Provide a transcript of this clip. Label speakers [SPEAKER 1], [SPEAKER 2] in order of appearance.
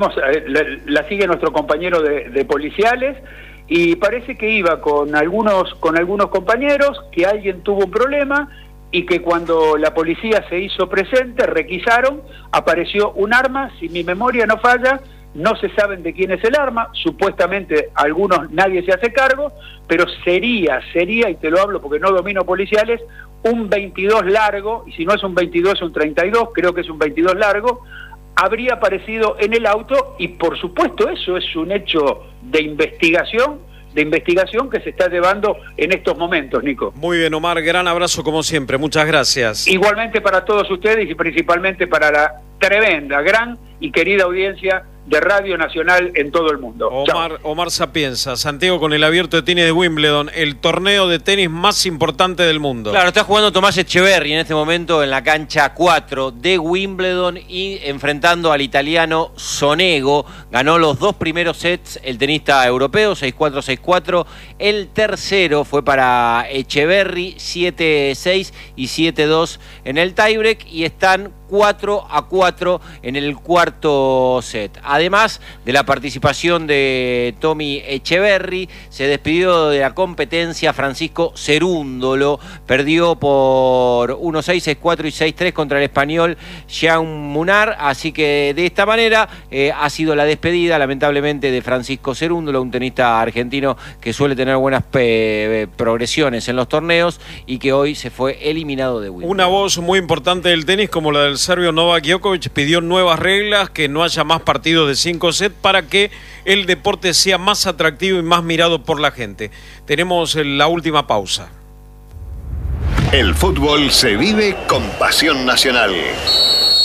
[SPEAKER 1] La sigue nuestro compañero de policiales y parece que iba con algunos compañeros, que alguien tuvo un problema y que cuando la policía se hizo presente, requisaron, apareció un arma, si mi memoria no falla, no se saben de quién es el arma, supuestamente nadie se hace cargo, pero sería, y te lo hablo porque no domino policiales, un 22 largo, y si no es un 22 es un 32, creo que es un 22 largo, habría aparecido en el auto y por supuesto eso es un hecho de investigación que se está llevando en estos momentos, Nico.
[SPEAKER 2] Muy bien, Omar, gran abrazo como siempre, muchas gracias.
[SPEAKER 1] Igualmente para todos ustedes y principalmente para la tremenda, gran y querida audiencia de Radio Nacional en todo el mundo.
[SPEAKER 2] Omar Sapienza, Santiago, con el Abierto de Tenis de Wimbledon, el torneo de tenis más importante del mundo.
[SPEAKER 3] Claro, está jugando Tomás Etcheverry en este momento en la cancha 4 de Wimbledon y enfrentando al italiano Sonego. Ganó los 2 primeros sets el tenista europeo, 6-4, 6-4. El tercero fue para Etcheverry, 7-6 y 7-2 en el tiebreak, y están 4-4 en el cuarto set. Además de la participación de Tommy Etcheverry, se despidió de la competencia Francisco Cerúndolo, perdió por 1-6, 6-4 y 6-3 contra el español Jean Munar, así que de esta manera ha sido la despedida, lamentablemente, de Francisco Cerúndolo, un tenista argentino que suele tener buenas progresiones en los torneos y que hoy se fue eliminado de Wimbledon.
[SPEAKER 2] Una voz muy importante del tenis, como la del serbio Novak Djokovic, pidió nuevas reglas, que no haya más partidos de 5 sets para que el deporte sea más atractivo y más mirado por la gente. Tenemos la última pausa.
[SPEAKER 4] El fútbol se vive con pasión nacional.